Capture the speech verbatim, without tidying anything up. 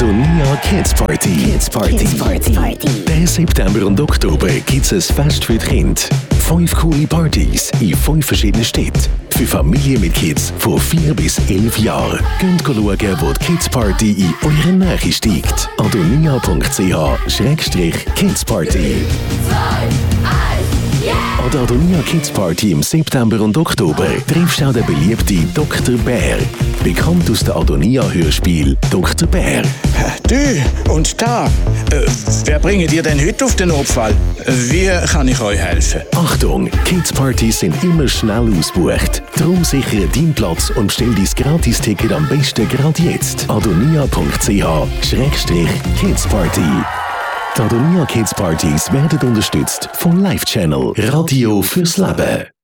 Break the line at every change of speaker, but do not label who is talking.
Adonia Kids Party. Kids Party.
Kids Party.
Den September und Oktober gibt es ein Fest für die Kinder. Fünf coole Partys in fünf verschiedenen Städten. Für Familien mit Kids von vier bis elf Jahren. Könnt schauen, wo die Kids Party in eurer Nähe steigt. adonia punkt c h slash kids party. An der Adonia Kids Party im September und Oktober triffst du auch den beliebten Doktor Bär. Bekannt aus der Adonia-Hörspiel Doktor Bär.
Du und da, äh, wer bringt ihr denn heute auf den Notfall? Wie kann ich euch helfen?
Achtung, Kids Partys sind immer schnell ausgebucht. Darum sichere deinen Platz und bestell dein Gratis-Ticket am besten gerade jetzt. adonia punkt c h slash kids party. Die Adonia Kids Partys werden unterstützt von Live Channel Radio fürs Leben.